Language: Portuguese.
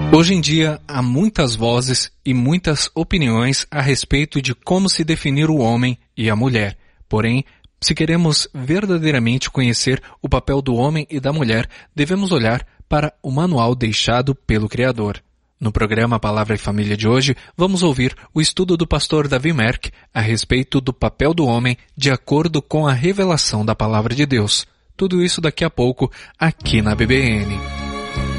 Hoje em dia, há muitas vozes e muitas opiniões a respeito de como se definir o homem e a mulher. Porém, se queremos verdadeiramente conhecer o papel do homem e da mulher, devemos olhar para o manual deixado pelo Criador. No programa Palavra e Família de hoje, vamos ouvir o estudo do pastor Davi Merck a respeito do papel do homem de acordo com a revelação da Palavra de Deus. Tudo isso daqui a pouco, aqui na BBN.